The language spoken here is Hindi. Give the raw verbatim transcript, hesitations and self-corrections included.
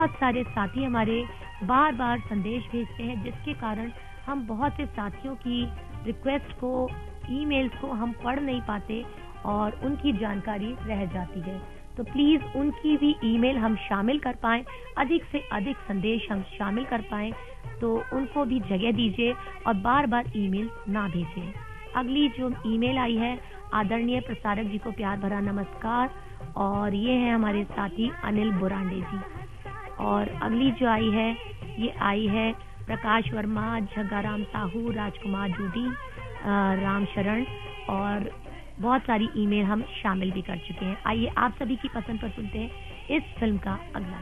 बहुत सारे साथी हमारे बार बार संदेश भेजते हैं, जिसके कारण हम बहुत से साथियों की रिक्वेस्ट को, ईमेल्स को हम पढ़ नहीं पाते और उनकी जानकारी रह जाती है। तो प्लीज उनकी भी ईमेल हम शामिल कर पाएं, अधिक से अधिक संदेश हम शामिल कर पाएं, तो उनको भी जगह दीजिए और बार बार ईमेल ना भेजें। अगली जो ईमेल आई है, आदरणीय प्रसारक जी को प्यार भरा नमस्कार, और ये है हमारे साथी अनिल बुरांडे जी। और अगली जो आई है, ये आई है प्रकाश वर्मा, जग्गाराम साहू, राजकुमार जूडी, राम शरण, और बहुत सारी ईमेल हम शामिल भी कर चुके हैं। आइए आप सभी की पसंद पर सुनते हैं इस फिल्म का अगला